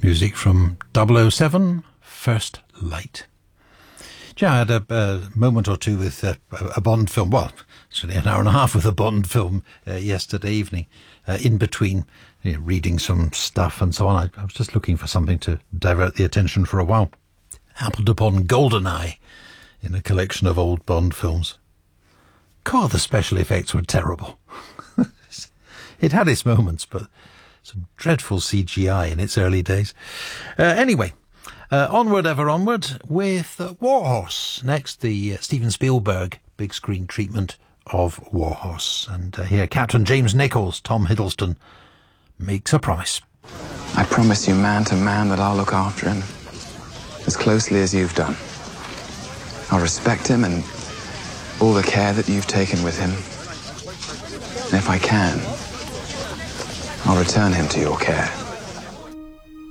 Music from 007, First Light. Yeah, I had a moment or two with a Bond film. Well, actually an hour and a half with a Bond film yesterday evening. In between reading some stuff and so on, I was just looking for something to divert the attention for a while. Happened upon GoldenEye in a collection of old Bond films. God, the special effects were terrible. It had its moments, but some dreadful CGI in its early days. Anyway, onward ever onward with Warhorse. Next, the Steven Spielberg big screen treatment of Warhorse. And here, Captain James Nichols, Tom Hiddleston, makes a promise. I promise you man to man that I'll look after him as closely as you've done. I'll respect him and all the care that you've taken with him. And if I can, I'll return him to your care.